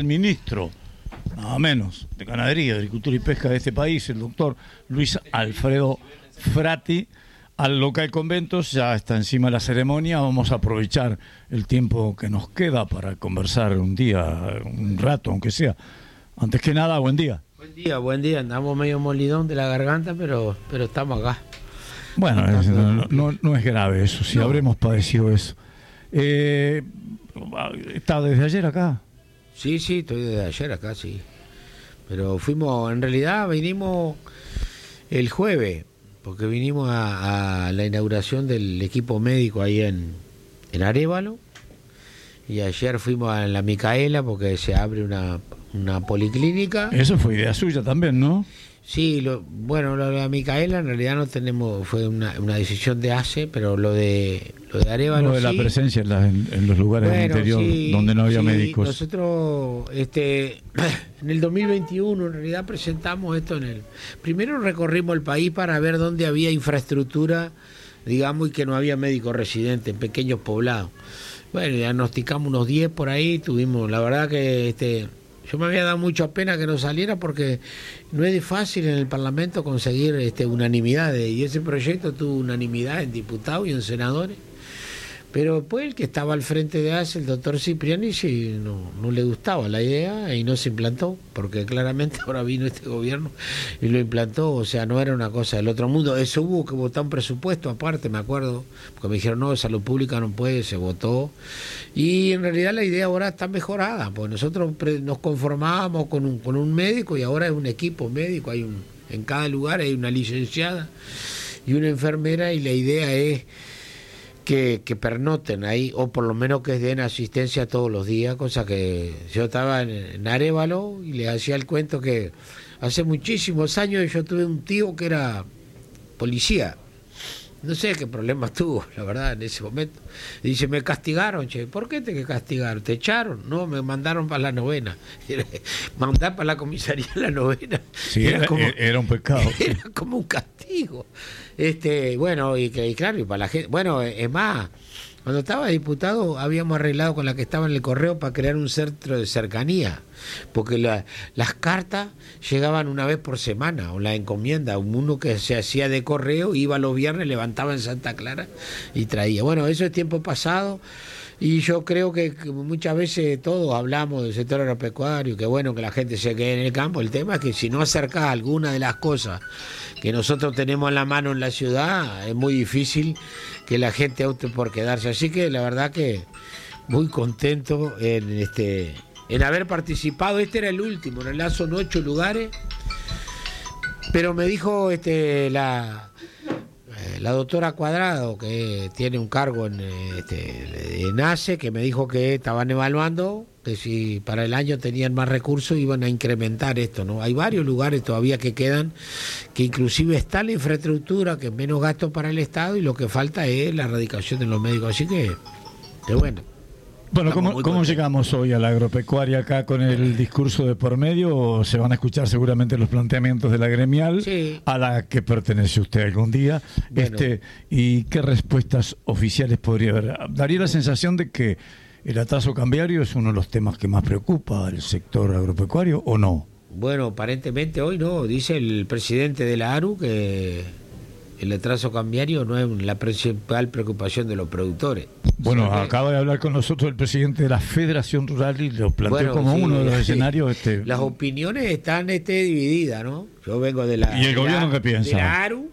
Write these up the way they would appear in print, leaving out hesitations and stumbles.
el ministro, nada menos, de Ganadería, Agricultura y Pesca de este país, el doctor Luis Alfredo Frati, al local Conventos. Ya está encima de la ceremonia. Vamos a aprovechar el tiempo que nos queda para conversar un rato, aunque sea. Antes que nada, buen día. Buen día. Andamos medio molidón de la garganta, pero estamos acá. Bueno, no es grave eso, si habremos padecido eso. ¿Está desde ayer acá? Sí, estoy desde ayer acá, sí. Pero vinimos el jueves, porque vinimos a la inauguración del equipo médico ahí en Arévalo, y ayer fuimos a la Micaela porque se abre una policlínica. Eso fue idea suya también, ¿no? Sí, lo de la Micaela en realidad no tenemos, fue una decisión de ACE, pero lo de Arévalo, lo de la presencia en los lugares del interior, sí, donde no había médicos. Nosotros en el 2021 en realidad presentamos esto primero recorrimos el país para ver dónde había infraestructura, digamos, y que no había médicos residentes en pequeños poblados. Bueno, diagnosticamos unos 10 por ahí, tuvimos, la verdad que yo me había dado mucha pena que no saliera porque no es fácil en el Parlamento conseguir unanimidad, y ese proyecto tuvo unanimidad en diputados y en senadores. Pero después el que estaba al frente de ACE, el doctor Cipriani, sí, no le gustaba la idea y no se implantó, porque claramente ahora vino este gobierno y lo implantó. O sea, no era una cosa del otro mundo. Eso hubo que votar un presupuesto aparte, me acuerdo, porque me dijeron, no, salud pública no puede, se votó. Y en realidad la idea ahora está mejorada, porque nosotros nos conformábamos con un médico y ahora es un equipo médico, en cada lugar hay una licenciada y una enfermera, y la idea es que pernoten ahí, o por lo menos que den asistencia todos los días, cosa que yo estaba en Arévalo y les hacía el cuento que hace muchísimos años yo tuve un tío que era policía. No sé qué problemas tuvo, la verdad, en ese momento. Y dice, me castigaron, che. ¿Por qué te castigaron? ¿Te echaron? No, me mandaron para la novena. Mandar para la comisaría la novena. Sí, era un pecado. Era como un castigo. Bueno, y claro, y para la gente. Bueno, es más, cuando estaba diputado habíamos arreglado con la que estaba en el correo para crear un centro de cercanía, porque las cartas llegaban una vez por semana, o la encomienda, uno que se hacía de correo, iba los viernes, levantaba en Santa Clara y traía. Bueno, eso es tiempo pasado, y yo creo que muchas veces todos hablamos del sector agropecuario, que bueno que la gente se quede en el campo. El tema es que si no acercás alguna de las cosas que nosotros tenemos en la mano en la ciudad, es muy difícil que la gente opte por quedarse. Así que la verdad que muy contento en haber participado. Este era el último, en realidad son 8 lugares, pero me dijo la doctora Cuadrado, que tiene un cargo en ACE, que me dijo que estaban evaluando que si para el año tenían más recursos iban a incrementar esto, ¿no? Hay varios lugares todavía que quedan, que inclusive está la infraestructura, que es menos gasto para el Estado, y lo que falta es la erradicación de los médicos. Así que bueno. Bueno, ¿cómo llegamos hoy a la agropecuaria acá con el discurso de por medio? Se van a escuchar seguramente los planteamientos de la gremial, sí, a la que pertenece usted algún día. Bueno. ¿Y qué respuestas oficiales podría haber? Daría la sensación de que el atraso cambiario es uno de los temas que más preocupa al sector agropecuario, ¿o no? Bueno, aparentemente hoy no. Dice el presidente de la ARU que el atraso cambiario no es la principal preocupación de los productores. Bueno, acaba de hablar con nosotros el presidente de la Federación Rural y lo planteó como uno de los escenarios. Las opiniones están divididas, ¿no? Yo vengo de la... ¿Y el gobierno qué piensa? De la ARU.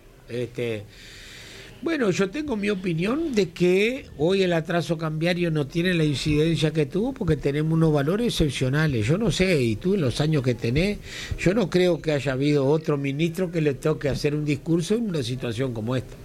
Bueno, yo tengo mi opinión de que hoy el atraso cambiario no tiene la incidencia que tuvo porque tenemos unos valores excepcionales. Yo no sé, y tú en los años que tenés, yo no creo que haya habido otro ministro que le toque hacer un discurso en una situación como esta.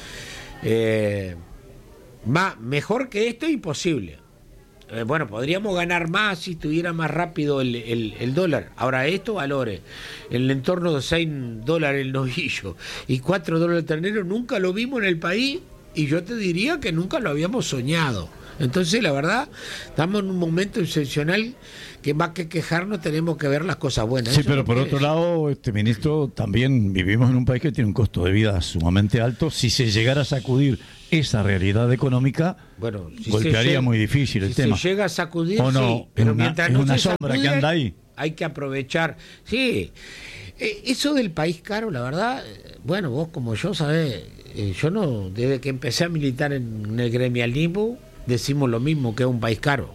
Mejor que esto, imposible. Bueno, podríamos ganar más si estuviera más rápido el dólar. Ahora, estos valores, en el entorno de $6 el novillo y $4 el ternero, nunca lo vimos en el país, y yo te diría que nunca lo habíamos soñado. Entonces, la verdad, estamos en un momento excepcional que más que quejarnos tenemos que ver las cosas buenas. Sí, pero por otro lado, ministro, también vivimos en un país que tiene un costo de vida sumamente alto. Si se llegara a sacudir esa realidad económica, si golpearía muy difícil el tema. Si llega a sacudir, ¿o no? sí, pero mientras no una se sombra sacude, que anda ahí. hay que aprovechar. Sí, eso del país caro, la verdad, bueno, vos como yo sabés, yo no, desde que empecé a militar en el gremialismo, decimos lo mismo, que es un país caro.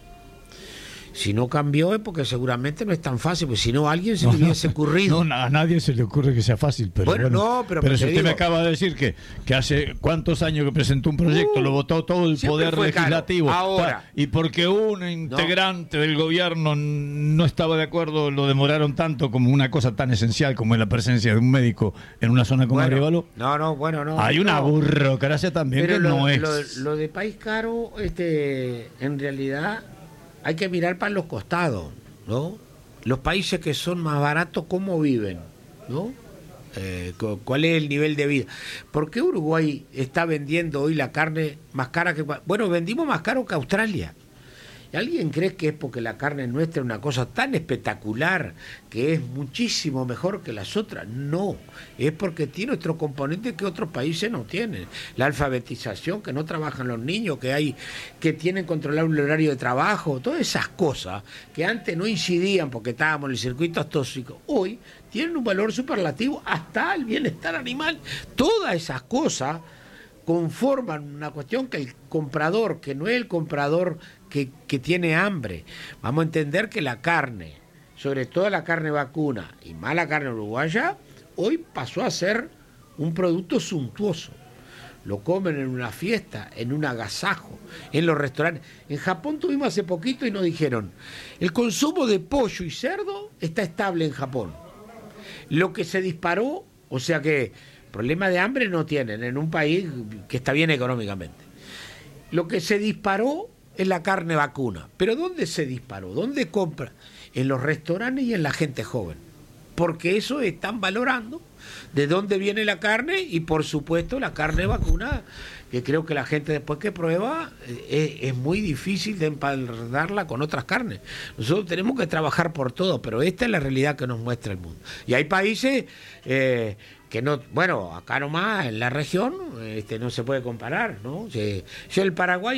Si no cambió es porque seguramente no es tan fácil, porque si no a alguien se le hubiese ocurrido. No, a nadie se le ocurre que sea fácil, pero bueno, pero si usted me acaba de decir que hace cuántos años que presentó un proyecto, lo votó todo el poder legislativo, ahora, y porque un integrante del gobierno no estaba de acuerdo, lo demoraron tanto como una cosa tan esencial como es la presencia de un médico en una zona como Arévalo. Hay una burocracia también pero que no es. Lo de país caro, en realidad hay que mirar para los costados, ¿no? Los países que son más baratos, ¿cómo viven? ¿No? ¿Cuál es el nivel de vida? ¿Por qué Uruguay está vendiendo hoy la carne más cara que... Bueno, vendimos más caro que Australia. ¿Y alguien cree que es porque la carne nuestra es una cosa tan espectacular, que es muchísimo mejor que las otras? No, es porque tiene otro componente que otros países no tienen. La alfabetización, que no trabajan los niños, que tienen controlado un horario de trabajo, todas esas cosas que antes no incidían porque estábamos en el circuito tóxico, hoy tienen un valor superlativo hasta el bienestar animal. Todas esas cosas conforman una cuestión que el comprador, que no es el comprador que tiene hambre, vamos a entender que la carne, sobre todo la carne vacuna y más la carne uruguaya, hoy pasó a ser un producto suntuoso. Lo comen en una fiesta, en un agasajo, en los restaurantes. En Japón tuvimos hace poquito y nos dijeron, el consumo de pollo y cerdo está estable en Japón. Lo que se disparó, o sea que problema de hambre no tienen en un país que está bien económicamente. Lo que se disparó es la carne vacuna. ¿Pero dónde se disparó? ¿Dónde compra? En los restaurantes y en la gente joven. Porque eso están valorando de dónde viene la carne y por supuesto la carne vacuna, que creo que la gente después que prueba es muy difícil de emparedarla con otras carnes. Nosotros tenemos que trabajar por todo, pero esta es la realidad que nos muestra el mundo. Y hay países que no, bueno, acá nomás en la región no se puede comparar, ¿no? Yo el Paraguay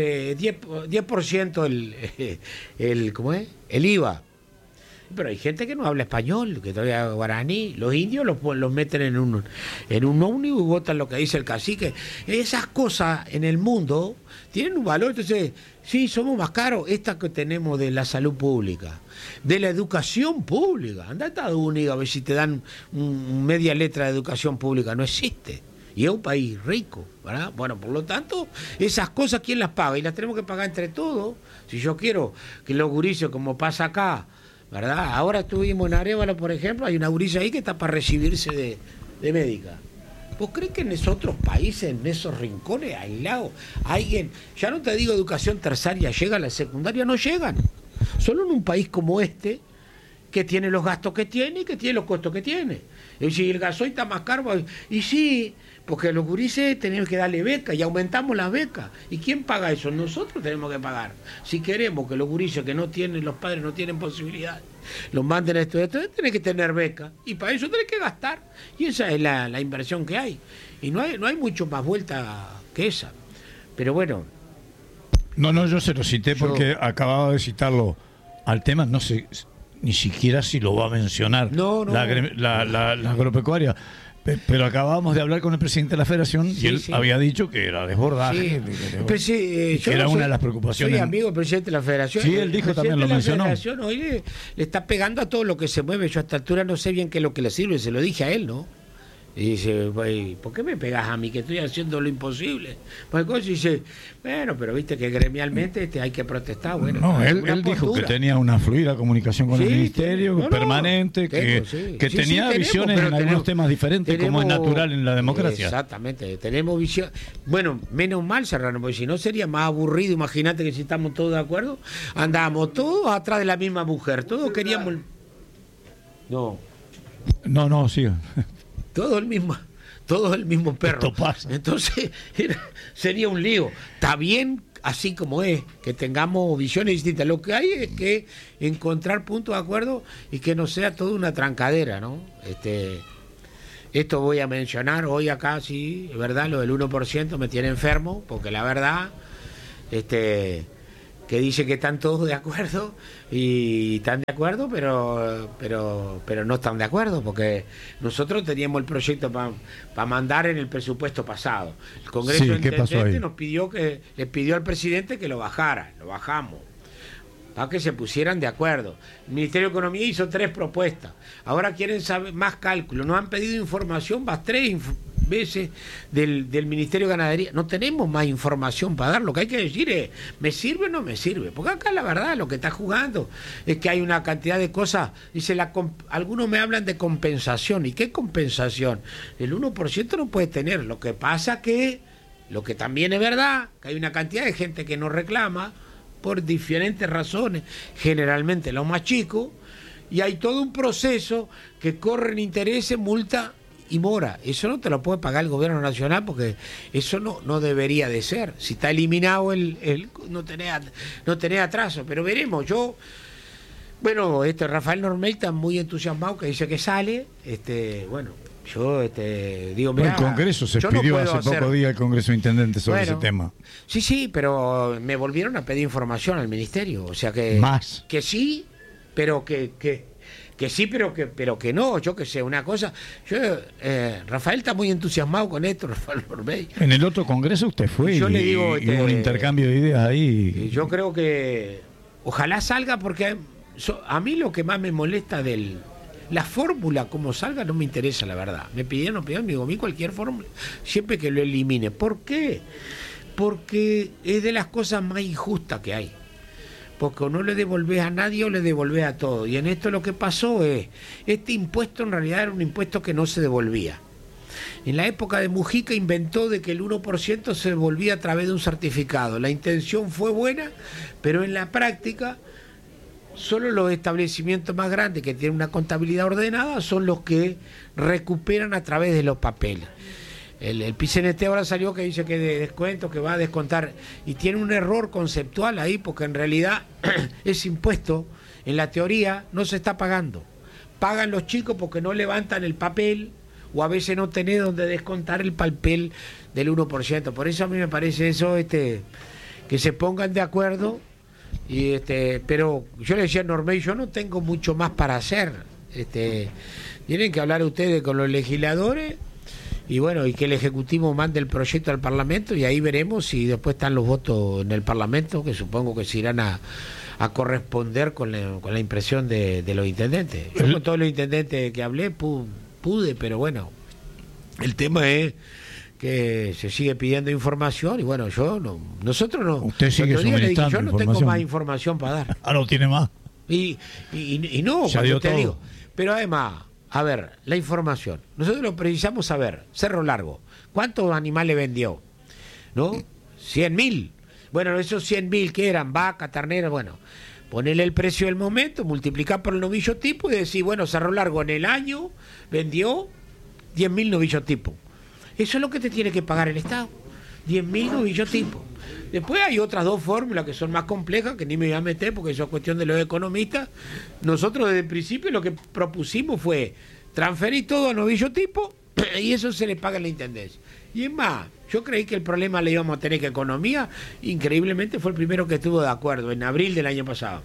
10% ¿cómo es? El IVA. Pero hay gente que no habla español, que todavía guaraní. Los indios los meten en un ómnibus y votan lo que dice el cacique. Esas cosas en el mundo tienen un valor. Entonces, sí, somos más caros. Esta que tenemos de la salud pública, de la educación pública. Anda a Estados Unidos a ver si te dan media letra de educación pública. No existe. Y es un país rico, ¿verdad? Bueno, por lo tanto, esas cosas, ¿quién las paga? Y las tenemos que pagar entre todos. Si yo quiero que los gurises, como pasa acá, ¿verdad? Ahora estuvimos en Arévalo, por ejemplo, hay una gurisa ahí que está para recibirse de médica. ¿Vos crees que en esos otros países, en esos rincones aislados, alguien, ya no te digo educación terciaria, llega a la secundaria? No llegan. Solo en un país como este, que tiene los gastos que tiene y que tiene los costos que tiene. Y si el gasoil está más caro, y sí, porque los gurises tenemos que darle beca y aumentamos las becas. ¿Y quién paga eso? Nosotros tenemos que pagar. Si queremos que los gurises que no tienen, los padres no tienen posibilidades, los manden a estudiar, tienen que tener beca. Y para eso tienen que gastar. Y esa es la inversión que hay. Y no hay mucho más vuelta que esa. Pero bueno. No, yo se lo cité porque acababa de citarlo al tema, no sé ni siquiera si lo va a mencionar. No. La agropecuaria. Pero acabábamos de hablar con el presidente de la federación y él había dicho que era desbordaje. Sí. Era una de las preocupaciones. Soy amigo del presidente de la federación. Sí, él dijo también, lo mencionó. La federación hoy le está pegando a todo lo que se mueve. Yo a esta altura no sé bien qué es lo que le sirve, se lo dije a él, ¿no? Y dice, ¿por qué me pegas a mí que estoy haciendo lo imposible? Pues dice, bueno, pero viste que gremialmente hay que protestar. Bueno, no, él dijo que tenía una fluida comunicación con el ministerio, permanente, que tenía visiones en algunos temas diferentes, como es natural en la democracia. Exactamente, tenemos visión. Bueno, menos mal, Serrano, porque si no sería más aburrido. Imagínate que si estamos todos de acuerdo, andábamos todos atrás de la misma mujer, todos queríamos... No, siga. Todo el mismo perro. Esto pasa. Entonces sería un lío. Está bien así como es, que tengamos visiones distintas. Lo que hay es que encontrar puntos de acuerdo y que no sea toda una trancadera, ¿no? Esto voy a mencionar hoy acá, sí, es verdad, lo del 1% me tiene enfermo, porque la verdad, que dice que están todos de acuerdo, y están de acuerdo, pero no están de acuerdo, porque nosotros teníamos el proyecto para mandar en el presupuesto pasado. El Congreso de Intendentes le pidió al presidente que lo bajara, lo bajamos, para que se pusieran de acuerdo. El Ministerio de Economía hizo 3 propuestas. Ahora quieren saber más cálculo. Nos han pedido información, 3 veces del Ministerio de Ganadería. No tenemos más información para dar. Lo que hay que decir es, ¿me sirve o no me sirve? Porque acá la verdad lo que está jugando es que hay una cantidad de cosas. Dice, algunos me hablan de compensación. ¿Y qué compensación? El 1% no puede tener. Lo que pasa que, lo que también es verdad, que hay una cantidad de gente que no reclama por diferentes razones, generalmente los más chicos, y hay todo un proceso que corren intereses, multa y mora. Eso no te lo puede pagar el gobierno nacional, porque eso no debería de ser. Si está eliminado no tenés atraso, pero veremos. Bueno, Rafael Normey está muy entusiasmado, que dice que sale, bueno. Yo digo, mira, el Congreso se pidió hace pocos días el Congreso de Intendentes sobre ese tema. Sí, pero me volvieron a pedir información al ministerio, o sea que más que sí, pero que sí, pero que no, yo que sé, una cosa. Rafael está muy entusiasmado con esto, Rafael Normey. En el otro Congreso usted fue, yo le digo, y hubo un intercambio de ideas ahí. Yo creo que ojalá salga, porque a mí lo que más me molesta la fórmula como salga no me interesa, la verdad. Me pidieron, digo, a mí cualquier fórmula, siempre que lo elimine. ¿Por qué? Porque es de las cosas más injustas que hay. Porque o no le devolvés a nadie o le devolvés a todo. Y en esto lo que pasó es, este impuesto en realidad era un impuesto que no se devolvía. En la época de Mujica inventó de que el 1% se devolvía a través de un certificado. La intención fue buena, pero en la práctica solo los establecimientos más grandes que tienen una contabilidad ordenada son los que recuperan a través de los papeles. El PICNT ahora salió que dice que de descuento, que va a descontar, y tiene un error conceptual ahí, porque en realidad ese impuesto en la teoría no se está pagando. Pagan los chicos porque no levantan el papel, o a veces no tenés donde descontar el papel del 1%. Por eso a mí me parece eso, que se pongan de acuerdo. Pero yo le decía a Normey, yo no tengo mucho más para hacer. Tienen que hablar ustedes con los legisladores, y bueno, y que el Ejecutivo mande el proyecto al Parlamento, y ahí veremos si después están los votos en el Parlamento, que supongo que se irán a corresponder con la impresión de los intendentes. Yo con todos los intendentes que hablé pude, pero bueno, el tema es que se sigue pidiendo información, y bueno, nosotros no. Usted sigue suministrando yo no tengo más información para dar. No tiene más. Y no, cuando te digo. Pero además, a ver, la información. Nosotros lo precisamos saber. Cerro Largo, ¿cuántos animales vendió? ¿No? 100.000. Bueno, esos 100.000 que eran vaca, ternera, bueno, ponele el precio del momento, multiplicar por el novillo tipo y decir, bueno, Cerro Largo en el año vendió 10.000 novillos tipo. Eso es lo que te tiene que pagar el Estado, 10.000 novillos tipo. Después hay otras 2 fórmulas que son más complejas, que ni me voy a meter porque eso es cuestión de los economistas. Nosotros desde el principio lo que propusimos fue transferir todo a novillo tipo y eso se le paga a la Intendencia. Y es más, yo creí que el problema le íbamos a tener que Economía, increíblemente fue el primero que estuvo de acuerdo, en abril del año pasado.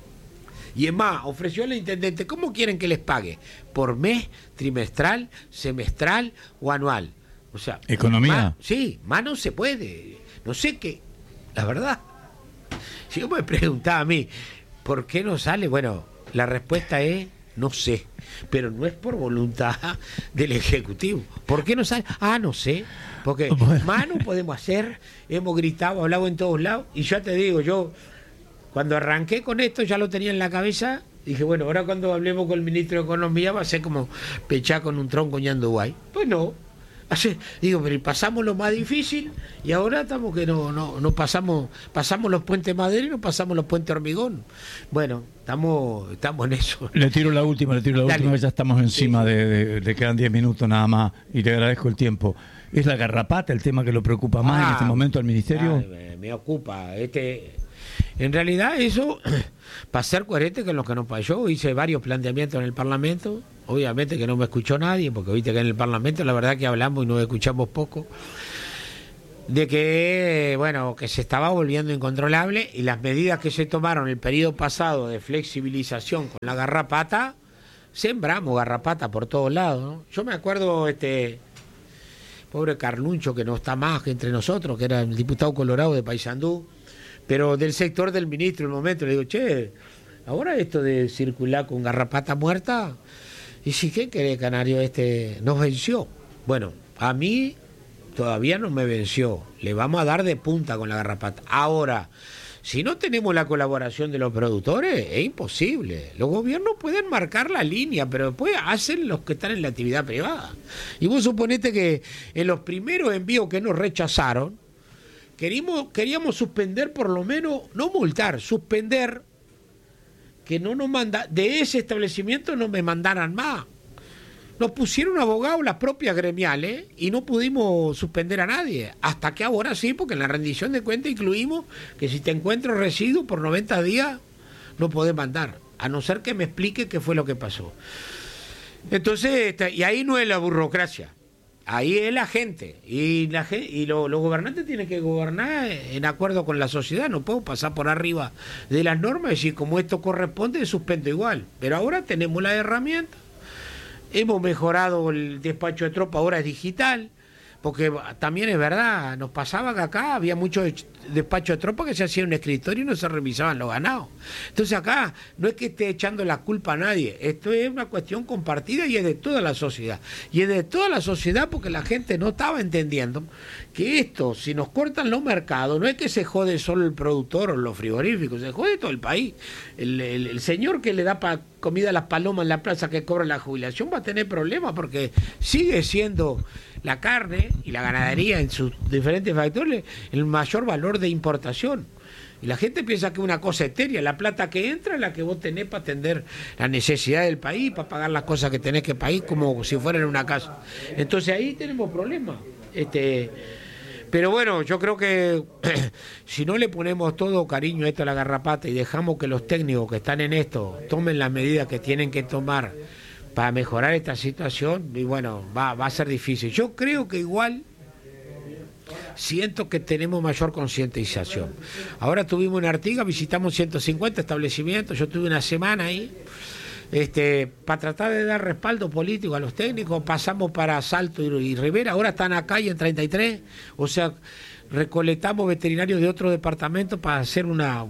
Y es más, ofreció al intendente, ¿cómo quieren que les pague? ¿Por mes, trimestral, semestral o anual? O sea, ¿Economía? Sí, más no se puede. No sé qué, la verdad. Si yo me preguntaba a mí, ¿por qué no sale? Bueno, la respuesta es, no sé. Pero no es por voluntad del Ejecutivo. ¿Por qué no sale? No sé. Porque más no podemos hacer. Hemos gritado, hablado en todos lados. Y ya te digo, yo cuando arranqué con esto ya lo tenía en la cabeza. Dije, bueno, ahora cuando hablemos con el ministro de Economía va a ser como pechar con un tronco ñando guay. Pues no. Digo, pero pasamos lo más difícil y ahora estamos que no pasamos los puentes de madera y no pasamos los puentes de hormigón. Bueno, estamos en eso. Le tiro la última, ya estamos encima de quedan 10 minutos nada más y le agradezco el tiempo. ¿Es la garrapata el tema que lo preocupa más en este momento al ministerio? Me ocupa. En realidad eso, para ser coherente con lo que nos pasó, hice varios planteamientos en el Parlamento, obviamente que no me escuchó nadie, porque viste que en el Parlamento la verdad que hablamos y nos escuchamos poco, de que, bueno, que se estaba volviendo incontrolable y las medidas que se tomaron el periodo pasado de flexibilización con la garrapata, sembramos garrapata por todos lados, ¿no? Yo me acuerdo, pobre Carluncho, que no está más que entre nosotros, que era el diputado colorado de Paysandú, pero del sector del ministro en el momento, le digo, che, ahora esto de circular con garrapata muerta, y si, ¿qué querés, Canario? Nos venció. Bueno, a mí todavía no me venció, le vamos a dar de punta con la garrapata. Ahora, si no tenemos la colaboración de los productores, es imposible. Los gobiernos pueden marcar la línea, pero después hacen los que están en la actividad privada. Y vos suponete que en los primeros envíos que nos rechazaron, queríamos suspender, por lo menos, no multar, suspender, que no nos de ese establecimiento no me mandaran más. Nos pusieron abogados las propias gremiales y no pudimos suspender a nadie. Hasta que ahora sí, porque en la rendición de cuentas incluimos que si te encuentro residuos por 90 días, no podés mandar, a no ser que me explique qué fue lo que pasó. Entonces, y ahí no es la burocracia, ahí es la gente. Y los gobernantes tienen que gobernar en acuerdo con la sociedad. No puedo pasar por arriba de las normas y decir, como esto corresponde, suspendo igual. Pero ahora tenemos la herramienta. Hemos mejorado el despacho de tropa, ahora es digital, porque también es verdad, nos pasaba que acá había mucho despacho de tropa que se hacía en un escritorio y no se revisaban los ganados. Entonces acá no es que esté echando la culpa a nadie, esto es una cuestión compartida y es de toda la sociedad. Y es de toda la sociedad porque la gente no estaba entendiendo que esto, si nos cortan los mercados, no es que se jode solo el productor o los frigoríficos, se jode todo el país. El señor que le da comida a las palomas en la plaza que cobra la jubilación va a tener problemas porque sigue siendo la carne y la ganadería en sus diferentes factores el mayor valor de importación. Y la gente piensa que es una cosa etérea, la plata que entra es la que vos tenés para atender las necesidades del país, para pagar las cosas que tenés que pagar, como si fuera en una casa. Entonces ahí tenemos problemas. Pero bueno, yo creo que si no le ponemos todo cariño a esto a la garrapata y dejamos que los técnicos que están en esto tomen las medidas que tienen que tomar para mejorar esta situación, y bueno, va a ser difícil. Yo creo que igual siento que tenemos mayor concientización. Ahora tuvimos en Artigas, visitamos 150 establecimientos, yo tuve una semana ahí, para tratar de dar respaldo político a los técnicos. Pasamos para Salto y Rivera, ahora están acá y en 33, o sea, recolectamos veterinarios de otro departamento para hacer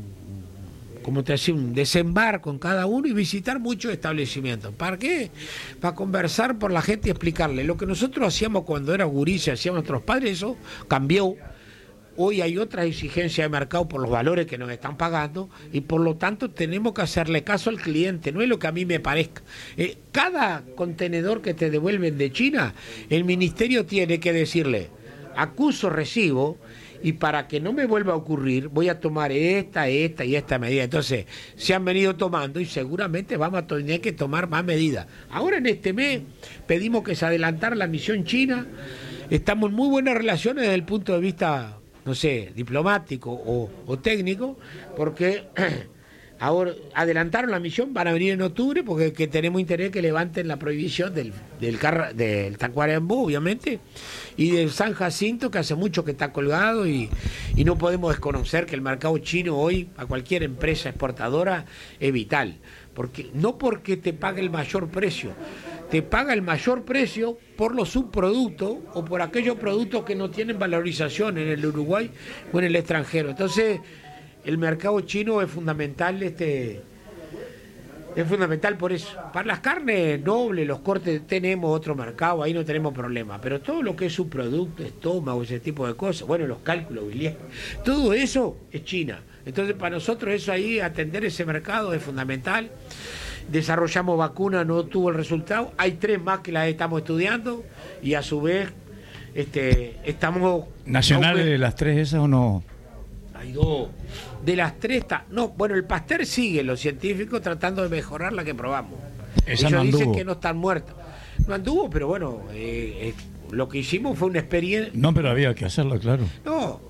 un desembarco en cada uno y visitar muchos establecimientos. ¿Para qué? Para conversar por la gente y explicarle. Lo que nosotros hacíamos cuando era gurises, hacían nuestros padres, eso cambió. Hoy hay otras exigencias de mercado por los valores que nos están pagando y por lo tanto tenemos que hacerle caso al cliente, no es lo que a mí me parezca. Cada contenedor que te devuelven de China, el ministerio tiene que decirle, acuso recibo, y para que no me vuelva a ocurrir voy a tomar esta y esta medida. Entonces se han venido tomando y seguramente vamos a tener que tomar más medidas. Ahora en este mes pedimos que se adelantara la misión china, estamos en muy buenas relaciones desde el punto de vista, no sé, diplomático o técnico, porque ahora adelantaron la misión, van a venir en octubre porque tenemos interés que levanten la prohibición del Tacuarembó, obviamente, y del San Jacinto, que hace mucho que está colgado, y no podemos desconocer que el mercado chino hoy, a cualquier empresa exportadora, es vital. No porque te pague el mayor precio, te paga el mayor precio por los subproductos o por aquellos productos que no tienen valorización en el Uruguay o en el extranjero. Entonces, el mercado chino es fundamental, es fundamental por eso. Para las carnes nobles, los cortes, tenemos otro mercado, ahí no tenemos problema, pero todo lo que es subproducto, estómago, ese tipo de cosas, bueno, los cálculos biliares, todo eso es China. Entonces, para nosotros eso ahí, atender ese mercado es fundamental. Desarrollamos vacunas, no tuvo el resultado, hay 3 más que las estamos estudiando y a su vez estamos... ¿Nacionales de las 3 esas o no? Hay 2. De las 3 está... No, bueno, el Pasteur sigue, los científicos tratando de mejorar la que probamos. Esa ellos no dicen anduvo. que no están muertas. No anduvo, pero bueno, lo que hicimos fue una experiencia... No, pero había que hacerlo, claro. No,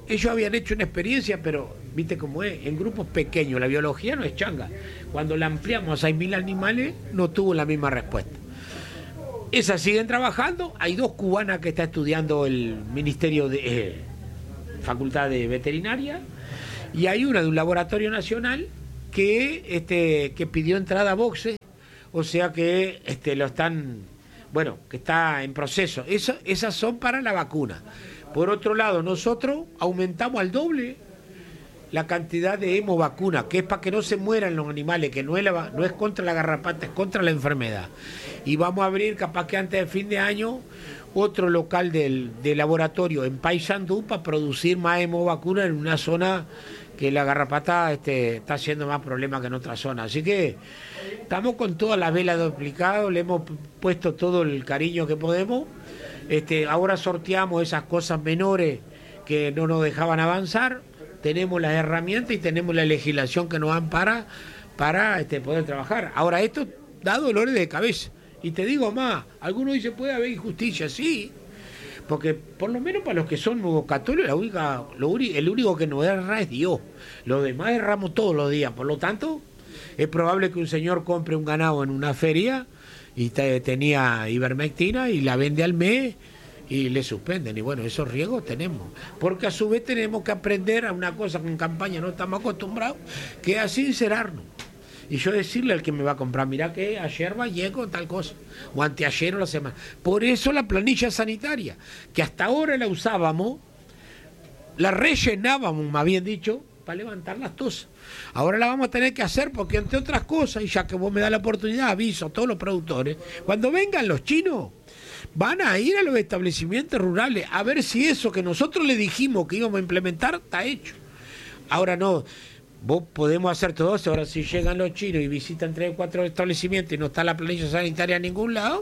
ellos habían hecho una experiencia, pero viste cómo es, en grupos pequeños. La biología no es changa. Cuando la ampliamos a 6.000 animales, no tuvo la misma respuesta. Esas siguen trabajando. Hay 2 cubanas que está estudiando el Ministerio de Facultad de Veterinaria, y hay una de un laboratorio nacional que pidió entrada a boxe, o sea que lo están, bueno, que está en proceso. Esas son para la vacuna. Por otro lado, nosotros aumentamos al doble la cantidad de hemovacuna, que es para que no se mueran los animales, que no es contra la garrapata, es contra la enfermedad. Y vamos a abrir, capaz que antes de fin de año, otro local de laboratorio en Paysandú para producir más hemovacuna en una zona que la garrapata está haciendo más problemas que en otra zona. Así que estamos con todas las velas duplicadas, le hemos puesto todo el cariño que podemos. Ahora sorteamos esas cosas menores que no nos dejaban avanzar. Tenemos las herramientas y tenemos la legislación que nos ampara para poder trabajar. Ahora, esto da dolores de cabeza. Y te digo más, algunos dicen, puede haber injusticia, sí, porque por lo menos para los que son nuevos católicos, el único que no erra es Dios. Los demás erramos todos los días. Por lo tanto, es probable que un señor compre un ganado en una feria y tenía ivermectina y la vende al mes y le suspenden. Y bueno, esos riesgos tenemos. Porque a su vez tenemos que aprender a una cosa que en campaña no estamos acostumbrados, que es a sincerarnos. Y yo decirle al que me va a comprar, mirá que ayer vallé con tal cosa, o anteayer o la semana. Por eso la planilla sanitaria, que hasta ahora la usábamos, la rellenábamos, más bien dicho, para levantar las tosas. Ahora la vamos a tener que hacer porque, entre otras cosas, y ya que vos me das la oportunidad, aviso a todos los productores, cuando vengan los chinos, van a ir a los establecimientos rurales a ver si eso que nosotros le dijimos que íbamos a implementar está hecho. Ahora no. Vos podemos hacer todo eso. Ahora, si llegan los chinos y visitan 3 o 4 establecimientos y no está la planilla sanitaria en ningún lado,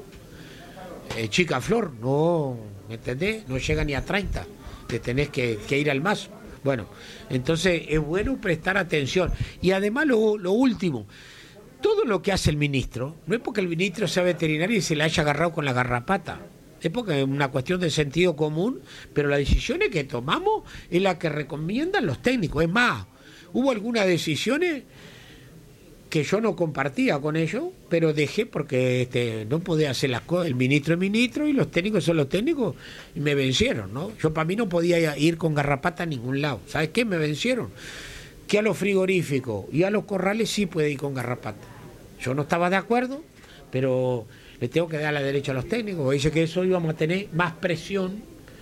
chica flor, no, ¿me entendés? No llega ni a 30, te tenés que ir al mazo. Bueno, entonces es bueno prestar atención. Y además lo último, todo lo que hace el ministro, no es porque el ministro sea veterinario y se le haya agarrado con la garrapata. Es porque es una cuestión de sentido común, pero las decisiones que tomamos es la que recomiendan los técnicos. Es más, hubo algunas decisiones que yo no compartía con ellos, pero dejé porque no podía hacer las cosas. El ministro es ministro y los técnicos son los técnicos, y me vencieron, ¿no? Yo para mí no podía ir con garrapata a ningún lado. ¿Sabes qué? Me vencieron. Que a los frigoríficos y a los corrales sí puede ir con garrapata. Yo no estaba de acuerdo, pero le tengo que dar la derecha a los técnicos. Dice que eso íbamos a tener más presión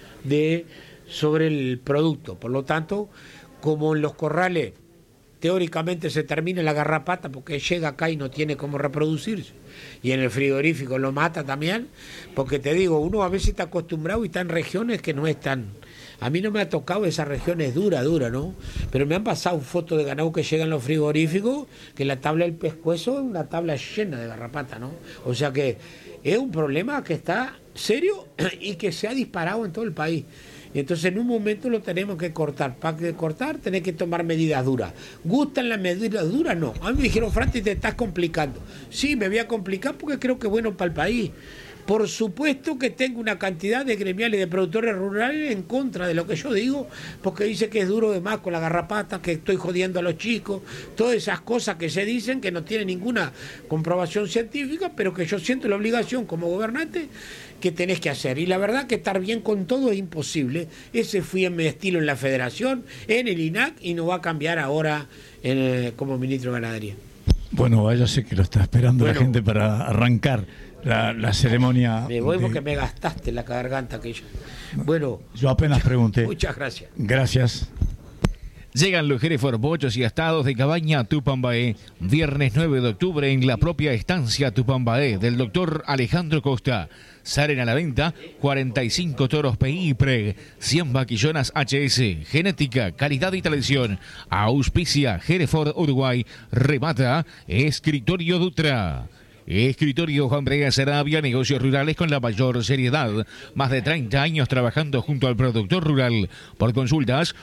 sobre el producto. Por lo tanto, como en los corrales teóricamente se termina la garrapata porque llega acá y no tiene cómo reproducirse, y en el frigorífico lo mata también, porque te digo, uno a veces está acostumbrado y está en regiones que no están. A mí no me ha tocado esas regiones dura, ¿no? Pero me han pasado fotos de ganado que llegan los frigoríficos, que la tabla del pescuezo es una tabla llena de garrapata, ¿no? O sea que es un problema que está serio y que se ha disparado en todo el país. Y entonces en un momento lo tenemos que cortar. Para cortar tenés que tomar medidas duras. ¿Gustan las medidas duras? No. A mí me dijeron, Francis, te estás complicando. Sí, me voy a complicar porque creo que es bueno para el país. Por supuesto que tengo una cantidad de gremiales de productores rurales en contra de lo que yo digo, porque dice que es duro de más con la garrapata, que estoy jodiendo a los chicos, todas esas cosas que se dicen que no tienen ninguna comprobación científica, pero que yo siento la obligación como gobernante que tenés que hacer. Y la verdad que estar bien con todo es imposible. Ese fui en mi estilo en la Federación, en el INAC, y no va a cambiar ahora como ministro de Ganadería. Bueno, váyase que lo está esperando la gente para arrancar la ceremonia. Me voy porque me gastaste la garganta aquella. Bueno, yo apenas pregunté. Muchas gracias. Gracias. Llegan los Hereford bochos y astados de Cabaña Tupambaé. Viernes 9 de octubre en la propia estancia Tupambaé del doctor Alejandro Costa. Salen a la venta 45 toros PI y PREG, 100 vaquillonas HS, genética, calidad y tradición. Auspicia Hereford Uruguay. Remata Escritorio Dutra. Escritorio Juan Bregas Arabia, negocios rurales con la mayor seriedad. Más de 30 años trabajando junto al productor rural. Por consultas,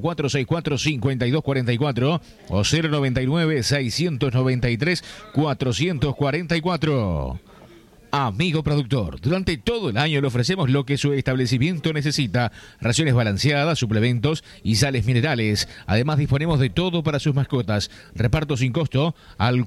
4464-5244 o 099-693-444. Amigo productor, durante todo el año le ofrecemos lo que su establecimiento necesita: raciones balanceadas, suplementos y sales minerales. Además disponemos de todo para sus mascotas. Reparto sin costo al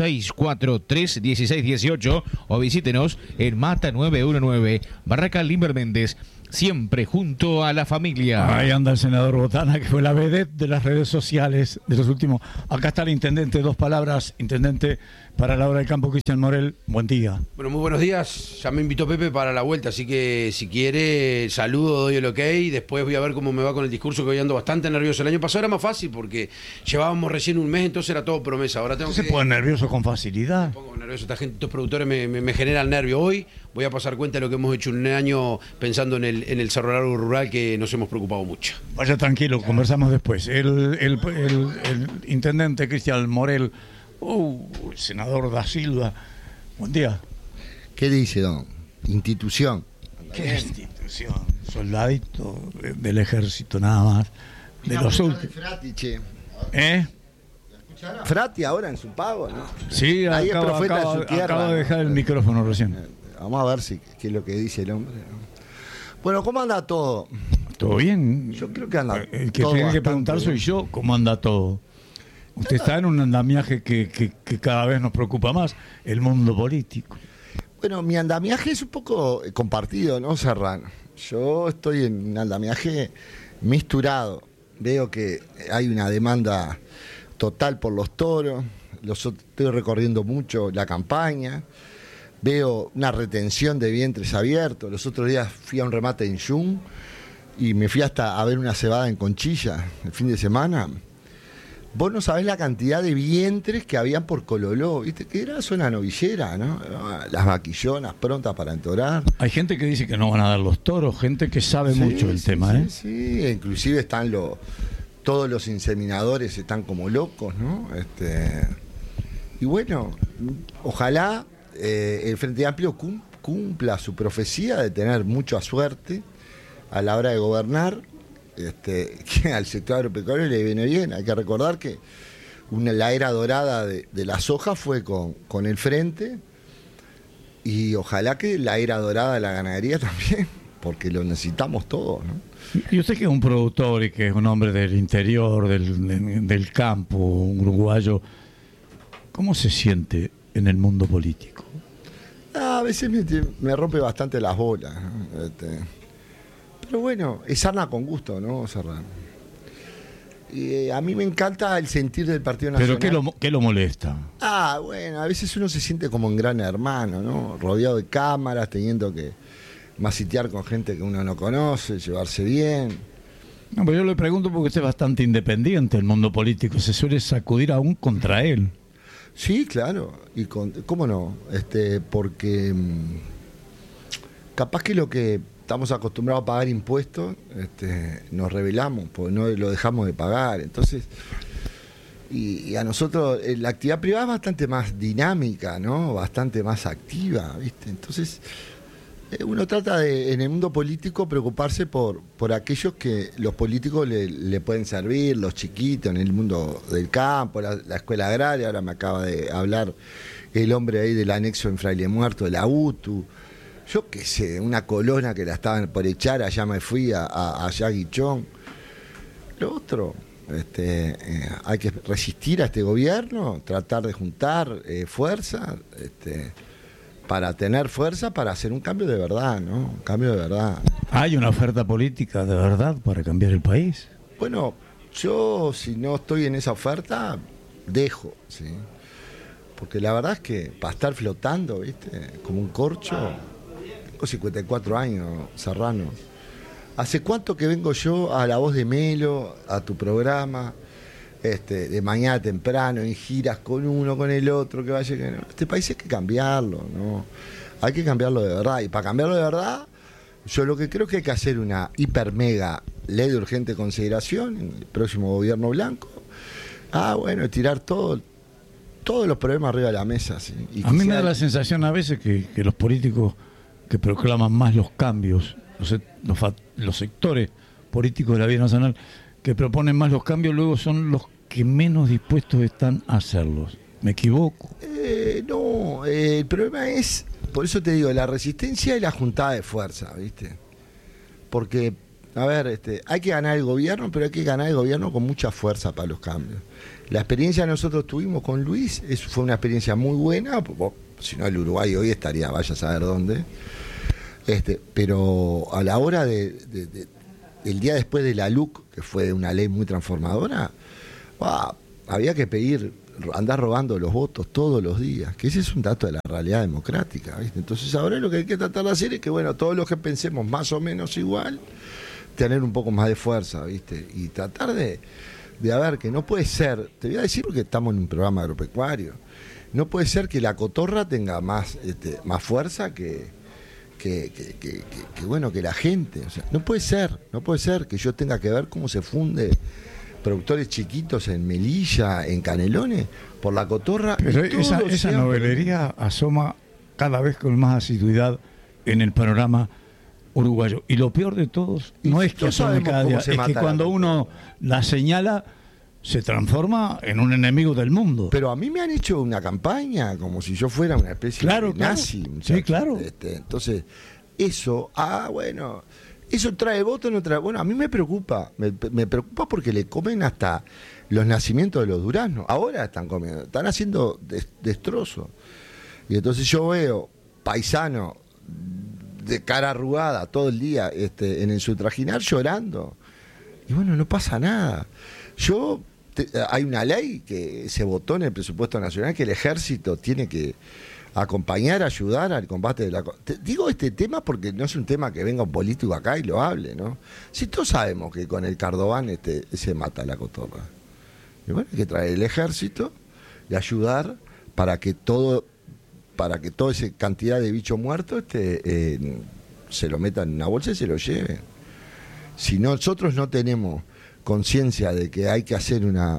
46431618 o visítenos en Mata 919, Barraca Limber Méndez. Siempre junto a la familia. Ahí anda el senador Botana, que fue la vedette de las redes sociales de los últimos. Acá está el intendente, 2 palabras. Intendente, para la hora del campo, Cristian Morel, buen día. Bueno, muy buenos días. Ya me invitó Pepe para la vuelta, así que si quiere, saludo, doy el ok. Después voy a ver cómo me va con el discurso, que hoy ando bastante nervioso. El año pasado era más fácil porque llevábamos recién un mes, entonces era todo promesa. Ahora tengo ¿Se pone nervioso con facilidad? Me pongo nervioso. Esta gente, estos productores me generan nervio. Hoy voy a pasar cuenta de lo que hemos hecho en un año pensando en el Cerro Largo rural, que nos hemos preocupado mucho. Vaya tranquilo, conversamos después. El intendente Cristian Morel, el senador Da Silva, buen día. ¿Qué dice, don? Institución. ¿Qué institución? Soldadito del ejército nada más. De los últimos. Frati, che. ¿Eh? Frati ahora en su pago, ¿no? Sí, Ahí es profeta de su tierra. Acabo de dejar el micrófono recién. Vamos a ver qué es lo que dice el hombre, ¿no? Bueno, ¿cómo anda todo? ¿Todo bien? Yo creo que anda todo. El que tiene que preguntar soy yo, ¿cómo anda todo? Usted está en un andamiaje que cada vez nos preocupa más, el mundo político. Bueno, mi andamiaje es un poco compartido, ¿no, Serrano? Yo estoy en un andamiaje misturado. Veo que hay una demanda total por los toros. Estoy recorriendo mucho la campaña. Veo una retención de vientres abiertos. Los otros días fui a un remate en Yung y me fui hasta a ver una cebada en Conchilla el fin de semana. Vos no sabés la cantidad de vientres que habían por Cololó, ¿viste? Que era zona novillera, ¿no? Las vaquillonas prontas para entorar. Hay gente que dice que no van a dar los toros, gente que sabe mucho del tema, ¿eh? Sí, inclusive están todos los inseminadores están como locos, ¿no? Y bueno, ojalá el Frente Amplio cumpla su profecía de tener mucha suerte a la hora de gobernar, que al sector agropecuario le viene bien. Hay que recordar que la era dorada de la soja fue con el Frente, y ojalá que la era dorada de la ganadería también, porque lo necesitamos todos, ¿no? Y usted, que es un productor y que es un hombre del interior, del campo, un uruguayo, ¿cómo se siente en el mundo político? A veces me rompe bastante las bolas, ¿no? Pero bueno, es sarna con gusto, ¿no, Serrano? Y a mí me encanta el sentir del Partido Nacional. ¿Pero qué lo molesta? Bueno, a veces uno se siente como un gran hermano, ¿no? Rodeado de cámaras, teniendo que masitear con gente que uno no conoce, llevarse bien. No, pero yo le pregunto porque usted es bastante independiente del mundo político, se suele sacudir aún contra él. Sí, claro, y ¿cómo no? Porque capaz que lo que estamos acostumbrados a pagar impuestos, nos rebelamos, porque no lo dejamos de pagar. Entonces, y a nosotros la actividad privada es bastante más dinámica, ¿no? Bastante más activa, ¿viste? Entonces, uno trata en el mundo político preocuparse por aquellos que los políticos le pueden servir, los chiquitos en el mundo del campo, la escuela agraria. Ahora me acaba de hablar el hombre ahí del anexo en Fraile Muerto, de la UTU. Yo qué sé, una colona que la estaban por echar, allá me fui a Yaguichón. Lo otro, hay que resistir a este gobierno, tratar de juntar fuerza, para tener fuerza para hacer un cambio de verdad, ¿no? Un cambio de verdad. ¿Hay una oferta política de verdad para cambiar el país? Bueno, yo si no estoy en esa oferta, dejo, ¿sí? Porque la verdad es que para estar flotando, ¿viste? Como un corcho. Tengo 54 años, Serrano. ¿Hace cuánto que vengo yo a La Voz de Melo, a tu programa, de mañana temprano, en giras con uno, con el otro, que vaya, que no? Este país hay que cambiarlo, ¿no? Hay que cambiarlo de verdad. Y para cambiarlo de verdad, yo lo que creo es que hay que hacer una hiper mega ley de urgente consideración en el próximo gobierno blanco. Bueno, tirar todos los problemas arriba de la mesa, ¿sí? Y a mí me da la sensación a veces que los políticos que proclaman más los cambios, los sectores políticos de la vida nacional que proponen más los cambios, luego son los que menos dispuestos están a hacerlos. ¿Me equivoco? No, el problema es por eso te digo, la resistencia y la juntada de fuerza, ¿viste? Porque, a ver, hay que ganar el gobierno, pero hay que ganar el gobierno con mucha fuerza para los cambios. La experiencia que nosotros tuvimos con Luis fue una experiencia muy buena, si no el Uruguay hoy estaría, vaya a saber dónde. Pero a la hora del día después de la LUC, que fue una ley muy transformadora, había que andar robando los votos todos los días, que ese es un dato de la realidad democrática, ¿viste? Entonces ahora lo que hay que tratar de hacer es que, bueno, todos los que pensemos más o menos igual, tener un poco más de fuerza, ¿viste? Y tratar de ver que no puede ser, te voy a decir porque estamos en un programa agropecuario, no puede ser que la cotorra tenga más fuerza que la gente. O sea, no puede ser que yo tenga que ver cómo se funde productores chiquitos en Melilla, en Canelones, por la cotorra. Pero esa novelería asoma cada vez con más asiduidad en el panorama uruguayo. Y lo peor de todos no es que asome cada día, es que cuando uno la señala se transforma en un enemigo del mundo. Pero a mí me han hecho una campaña como si yo fuera una especie de nazi. Sí, claro. Entonces, eso, eso trae voto o no trae. Bueno, a mí me preocupa. Me preocupa porque le comen hasta los nacimientos de los duraznos. Ahora están comiendo, están haciendo destrozos. Y entonces yo veo paisano de cara arrugada todo el día en el Sutraginar llorando. Y bueno, no pasa nada. Hay una ley que se votó en el presupuesto nacional que el ejército tiene que acompañar, ayudar al combate de la... Digo este tema porque no es un tema que venga un político acá y lo hable, ¿no? Si todos sabemos que con el Cardobán se mata la cotorra. Y bueno, hay que traer el ejército y ayudar para que toda esa cantidad de bicho muerto se lo metan en una bolsa y se lo lleven. Si nosotros no tenemos conciencia de que hay que hacer una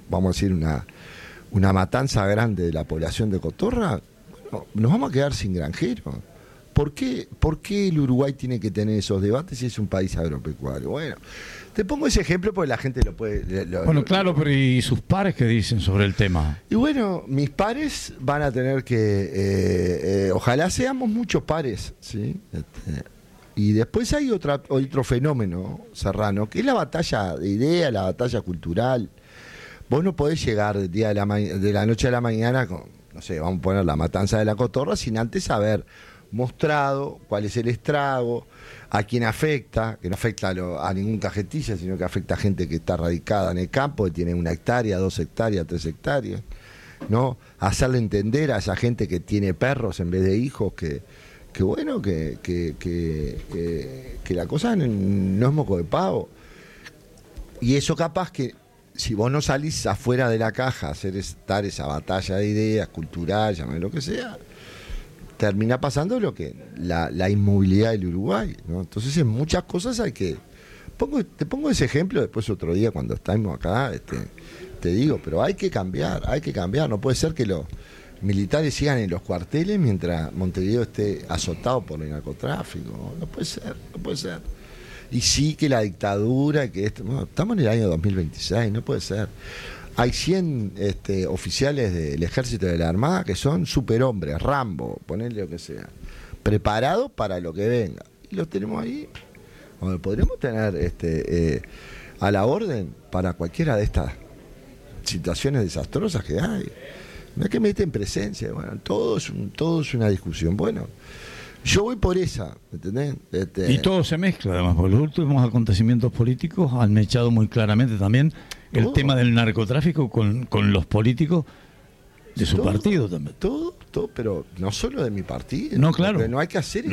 matanza grande de la población de cotorra, bueno, nos vamos a quedar sin granjeros. ¿Por qué el Uruguay tiene que tener esos debates si es un país agropecuario? Bueno, te pongo ese ejemplo porque la gente lo puede... Claro, pero ¿y sus pares qué dicen sobre el tema? Y bueno, mis pares van a tener que... ojalá seamos muchos pares, ¿sí? Y después hay otro fenómeno, Serrano, que es la batalla de ideas, la batalla cultural. Vos no podés llegar de la noche a la mañana con, no sé, vamos a poner la matanza de la cotorra, sin antes haber mostrado cuál es el estrago, a quién afecta, que no afecta a ningún cajetilla, sino que afecta a gente que está radicada en el campo, que tiene 1 hectárea, 2 hectáreas, 3 hectáreas, ¿no? Hacerle entender a esa gente que tiene perros en vez de hijos que la cosa no es moco de pavo. Y eso capaz que si vos no salís afuera de la caja a dar esa batalla de ideas cultural, llámame lo que sea, termina pasando la inmovilidad del Uruguay, ¿no? Entonces en muchas cosas hay que... Te pongo ese ejemplo después otro día cuando estamos acá, te digo, pero hay que cambiar, no puede ser que los militares sigan en los cuarteles mientras Montevideo esté azotado por el narcotráfico. No puede ser. Y sí que la dictadura, estamos en el año 2026, no puede ser. Hay 100 oficiales del ejército y de la armada que son superhombres, Rambo, ponerle lo que sea, preparados para lo que venga. Y los tenemos ahí. Bueno, podríamos tener a la orden para cualquiera de estas situaciones desastrosas que hay. No es que meten presencia, bueno, todo es una discusión. Bueno, yo voy por esa, ¿entendés? Y todo se mezcla, además, porque los últimos acontecimientos políticos han mechado muy claramente también el tema del narcotráfico con los políticos de su partido también. Todo, pero no solo de mi partido. No, claro. Lo que no hay que hacer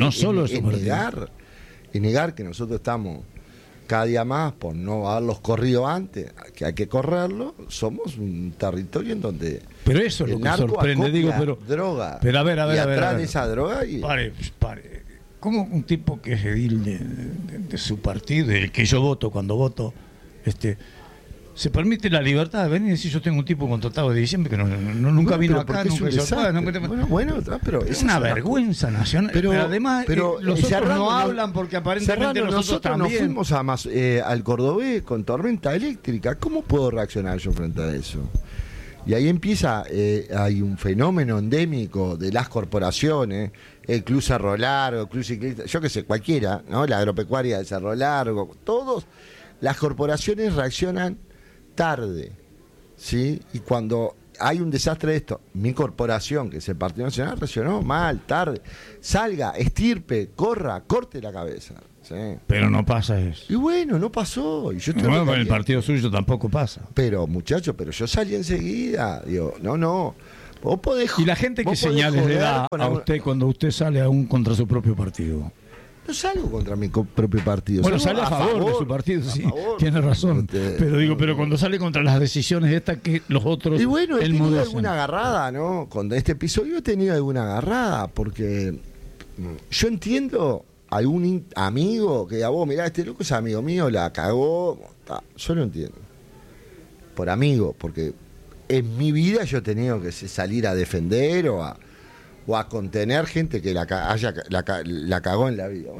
es negar que nosotros estamos cada día más, por no haberlos corrido antes, que hay que correrlo. Somos un territorio en donde pero eso es lo que sorprende, digo, droga. Pero a ver, atrás de esa droga pare. ¿Cómo un tipo que es edil de su partido, del que yo voto cuando voto, se permite la libertad de venir y decir yo tengo un tipo contratado de diciembre que nunca vino acá, nunca se fue, pero es una vergüenza nacional. Pero además los otros no hablan porque aparentemente nosotros también. Nos fuimos al Cordobés con tormenta eléctrica. ¿Cómo puedo reaccionar yo frente a eso? Y ahí empieza, hay un fenómeno endémico de las corporaciones, el Club Cerro Largo, el Club Ciclista, yo qué sé, cualquiera, ¿no? La agropecuaria de Cerro Largo, todos, las corporaciones reaccionan tarde, ¿sí? Y cuando hay un desastre de esto, mi corporación, que es el Partido Nacional, reaccionó mal, tarde. Salga, estirpe, corra, corte la cabeza. Sí. Pero no pasa eso. Y bueno, no pasó. Y yo bueno, con el partido suyo tampoco pasa. Pero, muchachos, yo salí enseguida. Digo, no. Vos podés. ¿Y la gente qué señales le da a usted cuando usted sale aún contra su propio partido? No salgo contra mi propio partido. Bueno, sale a favor de su partido, sí. Tiene razón. Pero cuando sale contra las decisiones estas que los otros. Y bueno, he tenido alguna agarrada, ¿no? Con este episodio he tenido alguna agarrada, porque yo entiendo algún amigo que diga, vos, mirá, este loco es amigo mío, la cagó. Yo lo entiendo. Por amigo, porque en mi vida yo he tenido que salir a defender o a contener gente que la cagó en la vida.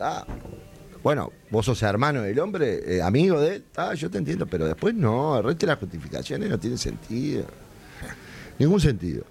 Bueno, vos sos hermano del hombre, amigo de él, yo te entiendo, pero después no, el resto de las justificaciones no tiene sentido. Ningún sentido.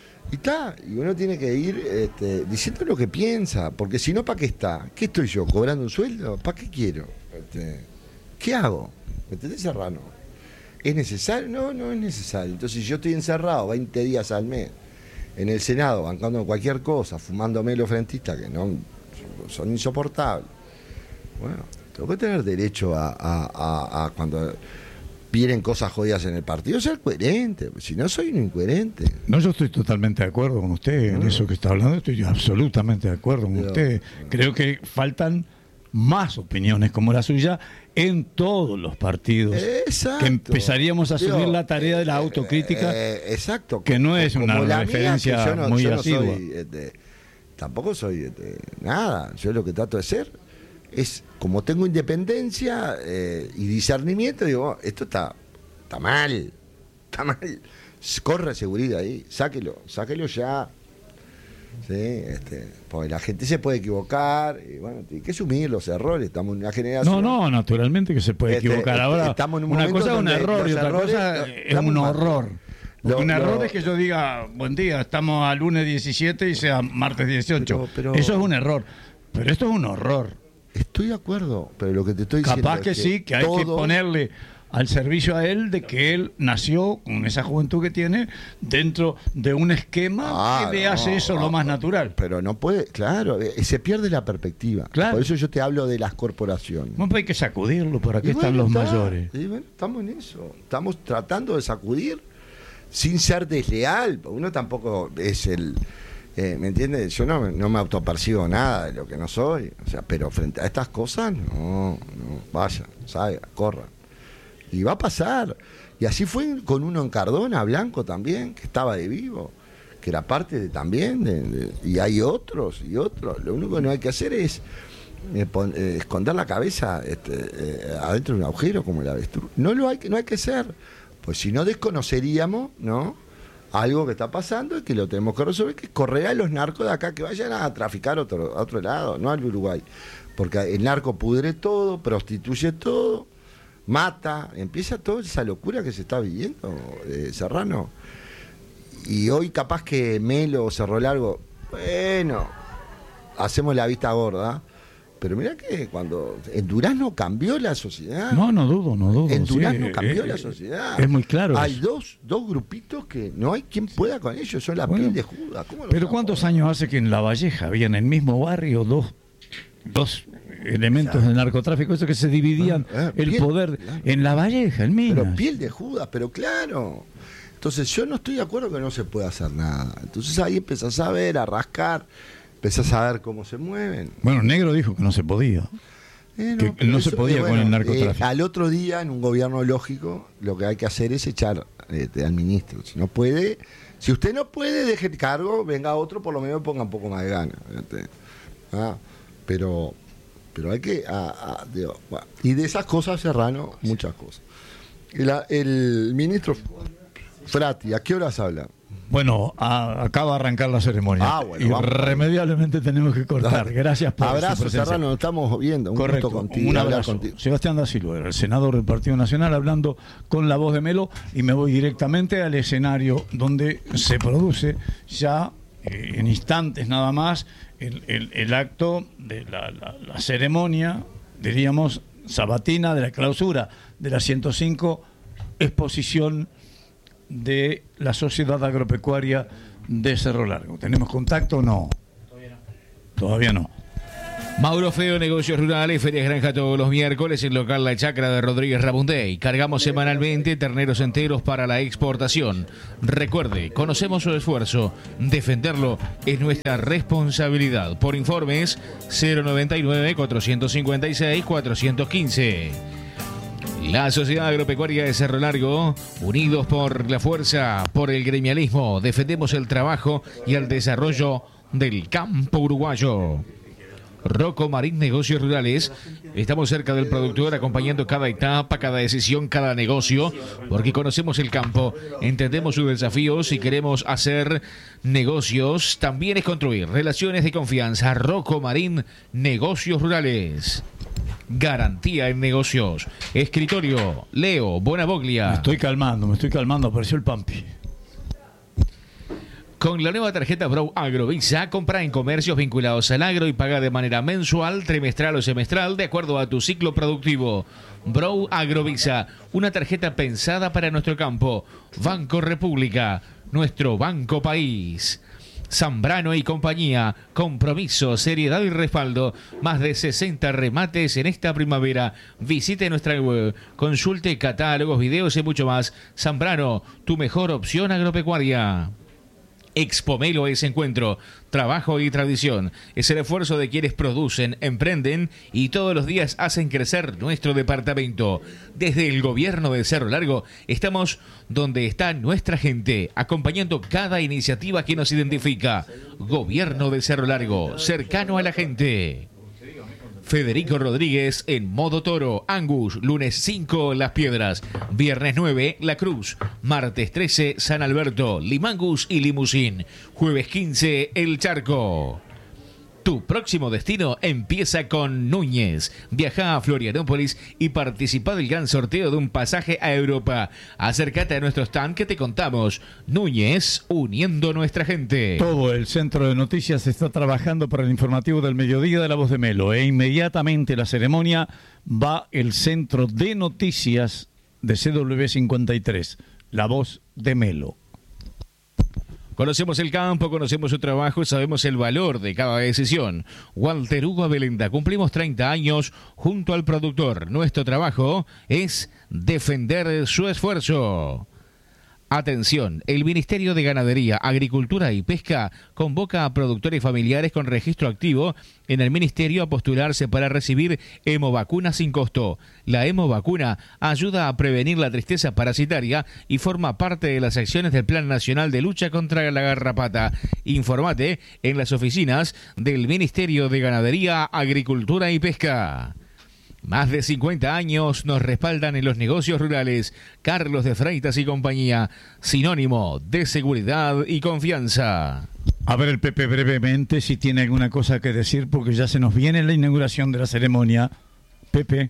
Y uno tiene que ir diciendo lo que piensa, porque si no, ¿para qué está? ¿Qué estoy yo? ¿Cobrando un sueldo? ¿Para qué quiero? ¿Qué hago? ¿Me entendés, Serrano? ¿Es necesario? No es necesario. Entonces, si yo estoy encerrado 20 días al mes en el Senado, bancando cualquier cosa, fumándome los frentistas que no son insoportables. Bueno, tengo que tener derecho a cuando vienen cosas jodidas en el partido, ser coherente, si no soy un incoherente. No, yo estoy totalmente de acuerdo con usted en eso que está hablando, estoy absolutamente de acuerdo con usted. Creo que faltan más opiniones como la suya en todos los partidos. Exacto. Que empezaríamos a asumir la tarea de la autocrítica. Exacto. Que no es una referencia muy asidua. Tampoco soy nada. Yo lo que trato de ser es, como tengo independencia y discernimiento, digo, esto está mal. Corre seguridad ahí, sáquelo ya. Sí, porque la gente se puede equivocar y bueno, hay que asumir los errores. Estamos en una generación. No, naturalmente que se puede equivocar. Ahora, estamos en un una momento cosa es un donde error y otra cosa es un horror. Un error es que yo diga, buen día, estamos a lunes 17 y sea martes 18. Pero eso es un error. Pero esto es un horror. Estoy de acuerdo, pero lo que te estoy diciendo capaz que sí, que hay que ponerle al servicio a él de que él nació con esa juventud que tiene dentro de un esquema que le hace eso lo más natural. Pero no puede, claro, se pierde la perspectiva. Claro. Por eso yo te hablo de las corporaciones. No, pues hay que sacudirlo, ¿para qué están los mayores? Y bueno, estamos en eso, estamos tratando de sacudir sin ser desleal. Uno tampoco es ¿me entiendes? Yo no me autopercibo nada de lo que no soy. O sea, pero frente a estas cosas, no, vaya, salga, corra. Y va a pasar. Y así fue con uno en Cardona, Blanco también, que estaba de vivo, que era parte también. Y hay otros. Lo único que no hay que hacer es esconder la cabeza adentro de un agujero como el avestruz. No hay que hacer. Pues si no, desconoceríamos, ¿no?, algo que está pasando y que lo tenemos que resolver, que es correr a los narcos de acá, que vayan a traficar a otro lado, no al Uruguay. Porque el narco pudre todo, prostituye todo, mata, empieza toda esa locura que se está viviendo, Serrano. Y hoy capaz que Melo o Cerro Largo, bueno, hacemos la vista gorda. Pero mirá que cuando en Durazno cambió la sociedad. No dudo. En Durazno cambió la sociedad. Es muy claro. Hay dos grupitos que no hay quien pueda con ellos, son la piel de Judas. Pero ¿cuántos años hace que en La Valleja había en el mismo barrio dos elementos del narcotráfico, eso que se dividían el poder en La Valleja, en Minas? Pero piel de Judas, pero claro. Entonces yo no estoy de acuerdo que no se pueda hacer nada. Entonces ahí empezás a ver, a rascar. Empezás a ver cómo se mueven. Bueno, Negro dijo que no se podía. Que no se podía con el narcotráfico. Al otro día, en un gobierno lógico, lo que hay que hacer es echar al ministro. Si no puede, si usted no puede, deje el cargo, venga otro, por lo menos ponga un poco más de ganas. Pero hay que... y de esas cosas, Serrano, muchas cosas. El ministro Frati, ¿a qué horas habla? Bueno, acaba de arrancar la ceremonia. Bueno, irremediablemente tenemos que cortar. Dale. Gracias por abrazo, su presencia. Serrano, nos estamos viendo. Correcto, gusto contigo. un abrazo. Contigo. Sebastián Da Silva, el senador del Partido Nacional, hablando con la voz de Melo, y me voy directamente al escenario donde se produce ya en instantes nada más el acto de la ceremonia, diríamos, sabatina de la clausura de la 105 exposición de la Sociedad Agropecuaria de Cerro Largo. ¿Tenemos contacto o no? Todavía no. Mauro Feo, Negocios Rurales, Ferias Granja todos los miércoles en local La Chacra de Rodríguez Rabundey. Cargamos semanalmente terneros enteros para la exportación. Recuerde, conocemos su esfuerzo. Defenderlo es nuestra responsabilidad. Por informes 099-456-415. La Sociedad Agropecuaria de Cerro Largo, unidos por la fuerza, por el gremialismo, defendemos el trabajo y el desarrollo del campo uruguayo. Rocco Marín, Negocios Rurales. Estamos cerca del productor, acompañando cada etapa, cada decisión, cada negocio, porque conocemos el campo, entendemos sus desafíos y queremos hacer negocios. También es construir relaciones de confianza. Rocco Marín, Negocios Rurales. Garantía en negocios. Escritorio, Leo Bonavoglia. Me estoy calmando, apareció el Pampi. Con la nueva tarjeta Brow Agrovisa, compra en comercios vinculados al agro y paga de manera mensual, trimestral o semestral, de acuerdo a tu ciclo productivo. Brow Agrovisa, una tarjeta pensada para nuestro campo. Banco República, nuestro banco país. Zambrano y compañía, compromiso, seriedad y respaldo. Más de 60 remates en esta primavera. Visite nuestra web, consulte catálogos, videos y mucho más. Zambrano, tu mejor opción agropecuaria. Expomelo es encuentro, trabajo y tradición. Es el esfuerzo de quienes producen, emprenden y todos los días hacen crecer nuestro departamento. Desde el gobierno de Cerro Largo estamos donde está nuestra gente, acompañando cada iniciativa que nos identifica. Gobierno de Cerro Largo, cercano a la gente. Federico Rodríguez en Modo Toro, Angus, lunes 5 Las Piedras, viernes 9 La Cruz, martes 13 San Alberto, Limangus y Limusín, jueves 15 El Charco. Tu próximo destino empieza con Núñez. Viaja a Florianópolis y participa del gran sorteo de un pasaje a Europa. Acércate a nuestro stand que te contamos. Núñez, uniendo nuestra gente. Todo el centro de noticias está trabajando para el informativo del mediodía de La Voz de Melo. E inmediatamente la ceremonia va el centro de noticias de CW53. La Voz de Melo. Conocemos el campo, conocemos su trabajo y sabemos el valor de cada decisión. Walter Hugo Abelenda, cumplimos 30 años junto al productor. Nuestro trabajo es defender su esfuerzo. Atención, el Ministerio de Ganadería, Agricultura y Pesca convoca a productores familiares con registro activo en el Ministerio a postularse para recibir hemovacuna sin costo. La hemovacuna ayuda a prevenir la tristeza parasitaria y forma parte de las acciones del Plan Nacional de Lucha contra la Garrapata. Informate en las oficinas del Ministerio de Ganadería, Agricultura y Pesca. Más de 50 años nos respaldan en los negocios rurales. Carlos de Freitas y compañía, sinónimo de seguridad y confianza. A ver el Pepe brevemente si tiene alguna cosa que decir porque ya se nos viene la inauguración de la ceremonia. Pepe.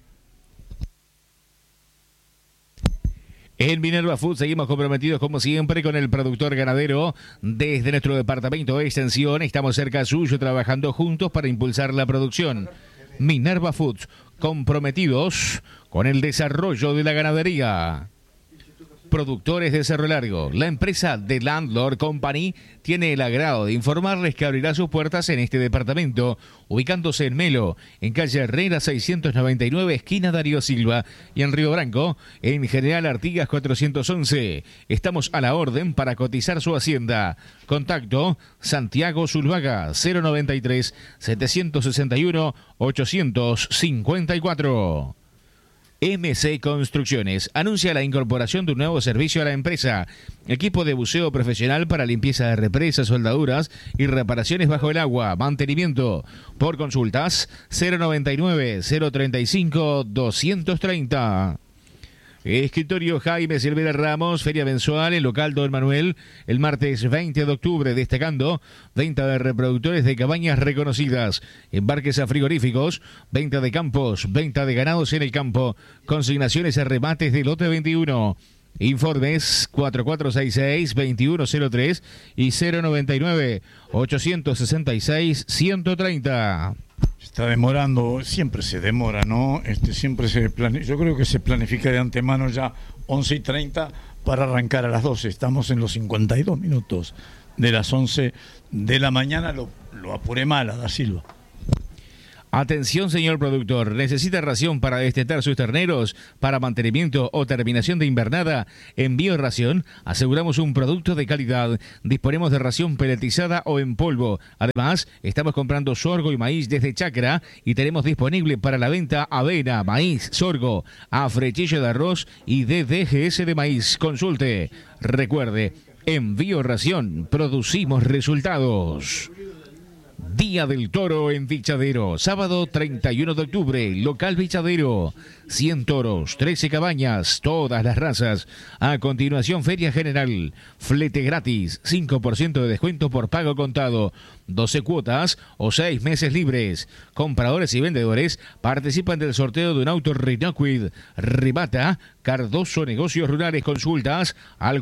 En Minerva Food seguimos comprometidos como siempre con el productor ganadero. Desde nuestro departamento de extensión estamos cerca suyo trabajando juntos para impulsar la producción. Minerva Foods, comprometidos con el desarrollo de la ganadería. Productores de Cerro Largo, la empresa The Landlord Company tiene el agrado de informarles que abrirá sus puertas en este departamento, ubicándose en Melo, en calle Herrera 699, esquina Darío Silva, y en Río Branco, en General Artigas 411. Estamos a la orden para cotizar su hacienda. Contacto Santiago Zulvaga 093 761 854. MC Construcciones anuncia la incorporación de un nuevo servicio a la empresa. Equipo de buceo profesional para limpieza de represas, soldaduras y reparaciones bajo el agua. Mantenimiento. Por consultas 099-035-230. Escritorio Jaime Silvera Ramos, feria mensual en local Don Manuel, el martes 20 de octubre, destacando venta de reproductores de cabañas reconocidas, embarques a frigoríficos, venta de campos, venta de ganados en el campo, consignaciones a remates de lote 21. Informes 4466-2103 y 099-866-130. Está demorando, siempre se demora, ¿no? Siempre yo creo que se planifica de antemano ya 11:30 para arrancar a las 12. Estamos en los 52 minutos de las 11 de la mañana. Lo apuré mal a Da Silva. Atención, señor productor, ¿necesita ración para destetar sus terneros, para mantenimiento o terminación de invernada? En Bioración aseguramos un producto de calidad. Disponemos de ración peletizada o en polvo. Además, estamos comprando sorgo y maíz desde Chacra y tenemos disponible para la venta avena, maíz, sorgo, afrechillo de arroz y DDGS de maíz. Consulte. Recuerde, en Bioración producimos resultados. Día del Toro en Vichadero, sábado 31 de octubre, local Vichadero, 100 toros, 13 cabañas, todas las razas. A continuación, feria general, flete gratis, 5% de descuento por pago contado, 12 cuotas o 6 meses libres. Compradores y vendedores participan del sorteo de un auto Renault Kwid. Remata Cardoso Negocios Rurales. Consultas al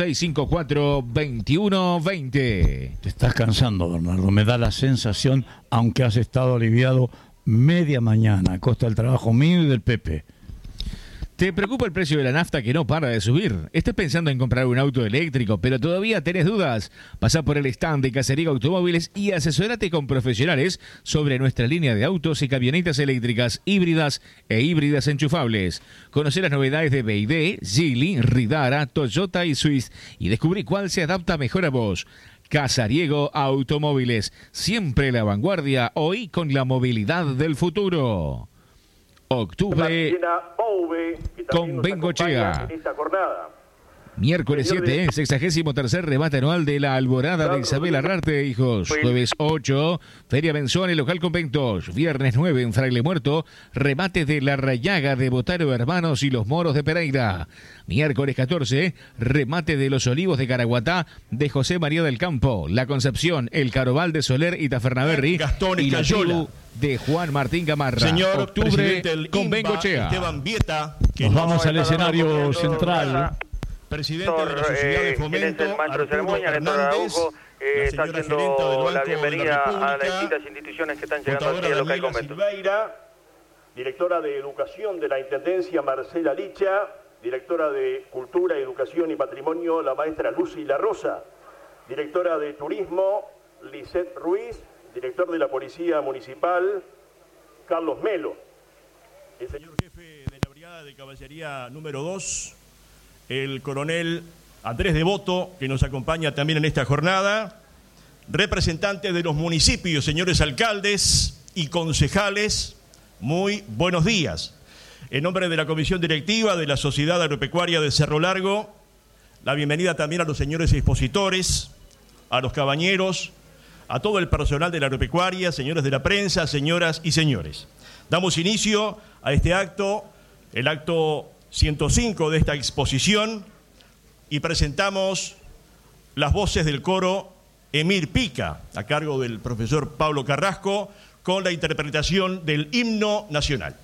4654-2120. Te estás cansando, Bernardo. Me da la sensación, aunque has estado aliviado media mañana a costa del trabajo mío y del Pepe. ¿Te preocupa el precio de la nafta que no para de subir? ¿Estás pensando en comprar un auto eléctrico, pero todavía tenés dudas? Pasá por el stand de Cacería Automóviles y asesórate con profesionales sobre nuestra línea de autos y camionetas eléctricas híbridas e híbridas enchufables. Conocer las novedades de BYD, Geely, Ridara, Toyota y Swiss y descubrí cuál se adapta mejor a vos. Casariego Automóviles, siempre la vanguardia, hoy con la movilidad del futuro. Octubre con Bengochea. Miércoles 7, 63º remate anual de la Alborada de Isabel Arrarte e Hijos. Jueves 8, feria mensual en local Conventos. Viernes 9, en Fraile Muerto, remate de La Rayaga de Botaro Hermanos y los Moros de Pereira. Miércoles 14, remate de los Olivos de Caraguatá de José María del Campo, La Concepción, El Caroval de Soler y Tafernaberri y la tribu de Juan Martín Gamarra. Señor Octubre con Bengochea. Esteban Vieta, nos vamos al escenario central. Presidente de la Sociedad de Fomento, el maestro de ceremonia, Néstor Araujo, está haciendo la bienvenida a las distintas instituciones que están llegando aquí al local Convento. Silveira, directora de Educación de la Intendencia, Marcela Licha, directora de Cultura, Educación y Patrimonio, la maestra Lucy La Rosa, directora de Turismo, Lisette Ruiz, director de la Policía Municipal, Carlos Melo. El señor jefe de la Brigada de Caballería número 2, el coronel Andrés Devoto, que nos acompaña también en esta jornada, representantes de los municipios, señores alcaldes y concejales, muy buenos días. En nombre de la Comisión Directiva de la Sociedad Agropecuaria de Cerro Largo, la bienvenida también a los señores expositores, a los cabañeros, a todo el personal de la agropecuaria, señores de la prensa, señoras y señores. Damos inicio a este acto, el acto 105 de esta exposición, y presentamos las voces del coro Emir Pica, a cargo del profesor Pablo Carrasco, con la interpretación del himno nacional.